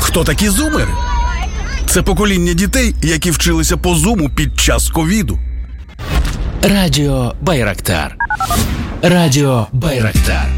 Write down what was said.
Хто такі зумери? Це покоління дітей, які вчилися по зуму під час ковіду. Радіо Байрактар. Радіо Байрактар.